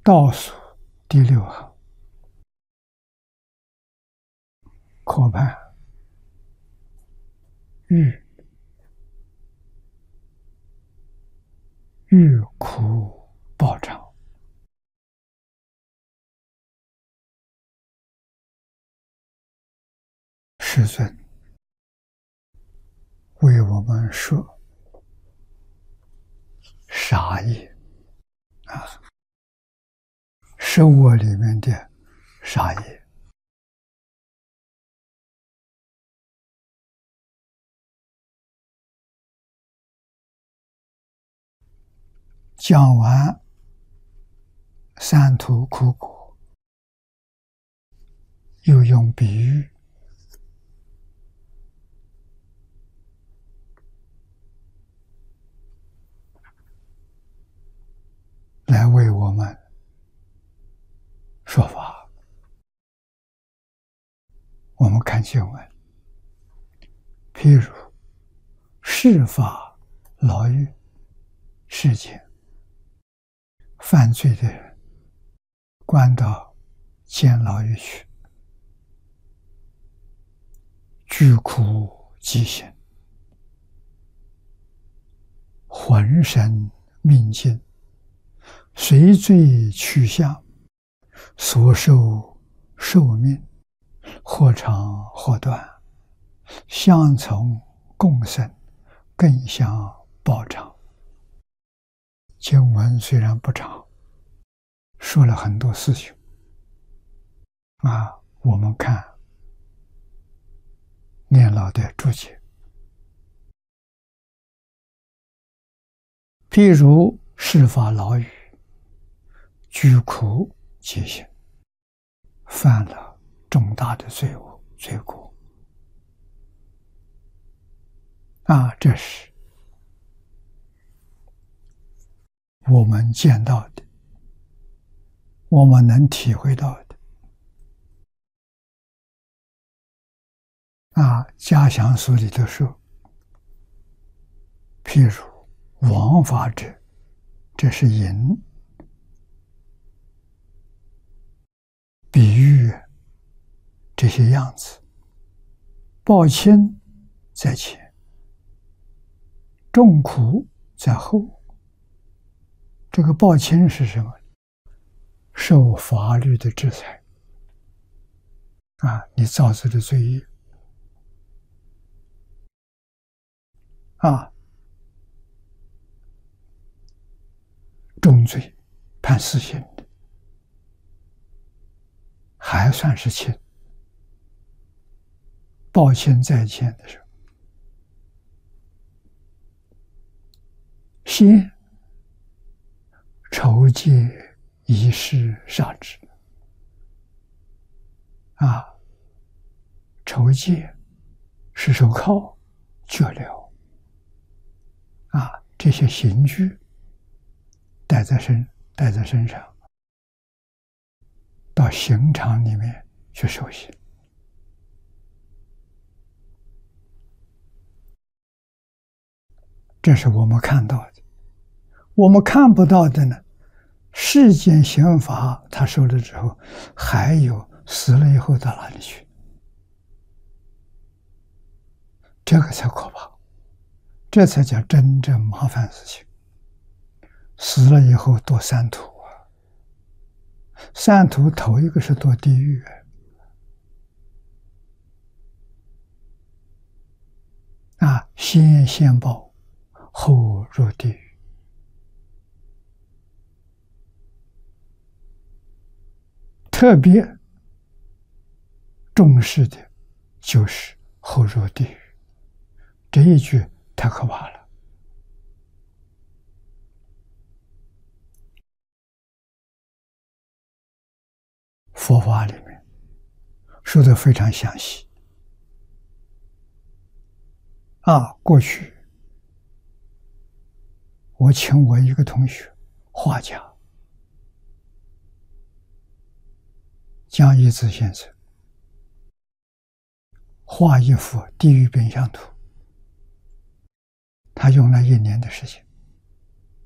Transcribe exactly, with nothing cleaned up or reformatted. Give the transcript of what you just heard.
倒数第六行，科判欲欲苦报偿，世尊为我们说杀业啊，生活里面的杀业。讲完三途苦果，又用比喻来为我们说法。我们看经文，譬如释法牢狱事件，犯罪的人关到监牢狱去，具苦极刑，浑身命尽，随罪去向，所受寿命或长或短，相从共生，更相报偿。经文虽然不长，说了很多事情啊，我们看念老的注解，譬如释法牢狱，居苦极刑，犯了重大的罪恶罪过啊，这是我们见到的，我们能体会到的啊。家详书里头说，譬如枉法者，这是淫，比喻这些样子，报亲在前，重苦在后。这个报亲是什么？受法律的制裁啊！你造作的罪业啊，重罪判死刑的，还算是轻。报亲在前的时候，先筹戒一事杀之啊，筹戒是手铐、脚镣啊，这些刑具带在身带在身上，到刑场里面去受刑。这是我们看到的。我们看不到的呢，世间刑罚他受了之后，还有死了以后到哪里去？这个才可怕，这才叫真正麻烦事情。死了以后堕三途啊，三途头一个是堕地狱啊，先现报，后入地狱。特别重视的就是后入地狱，这一句太可怕了。佛法里面说的非常详细啊。过去我请我一个同学，画家江一之先生，画一幅地狱变相图，他用了一年的时间。